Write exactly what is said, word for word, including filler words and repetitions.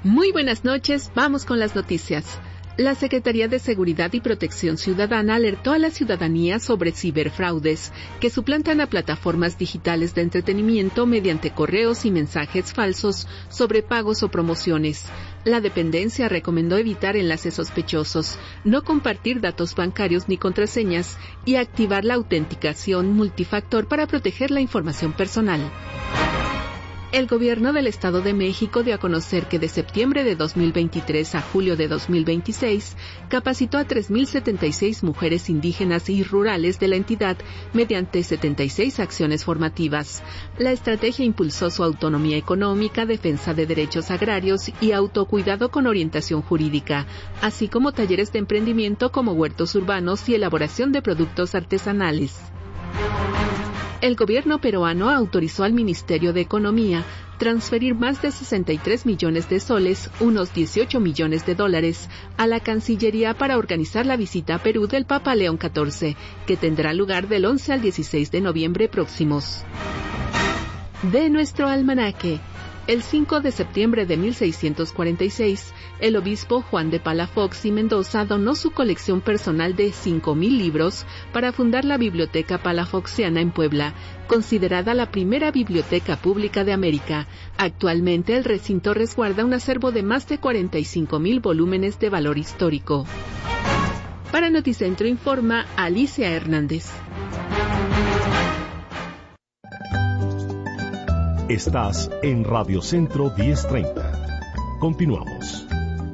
Muy buenas noches, vamos con las noticias. La Secretaría de Seguridad y Protección Ciudadana alertó a la ciudadanía sobre ciberfraudes que suplantan a plataformas digitales de entretenimiento mediante correos y mensajes falsos sobre pagos o promociones. La dependencia recomendó evitar enlaces sospechosos, no compartir datos bancarios ni contraseñas y activar la autenticación multifactor para proteger la información personal. El gobierno del Estado de México dio a conocer que de septiembre de dos mil veintitrés a julio de dos mil veintiséis capacitó a tres mil setenta y seis mujeres indígenas y rurales de la entidad mediante setenta y seis acciones formativas. La estrategia impulsó su autonomía económica, defensa de derechos agrarios y autocuidado con orientación jurídica, así como talleres de emprendimiento como huertos urbanos y elaboración de productos artesanales. El gobierno peruano autorizó al Ministerio de Economía transferir más de sesenta y tres millones de soles, unos dieciocho millones de dólares, a la Cancillería para organizar la visita a Perú del Papa León catorce, que tendrá lugar del once al dieciséis de noviembre próximos. De nuestro almanaque. El cinco de septiembre de mil seiscientos cuarenta y seis, el obispo Juan de Palafox y Mendoza donó su colección personal de cinco mil libros para fundar la Biblioteca Palafoxiana en Puebla, considerada la primera biblioteca pública de América. Actualmente el recinto resguarda un acervo de más de cuarenta y cinco mil volúmenes de valor histórico. Para Noticentro informa Alicia Hernández. Estás en Radio Centro diez treinta. Continuamos.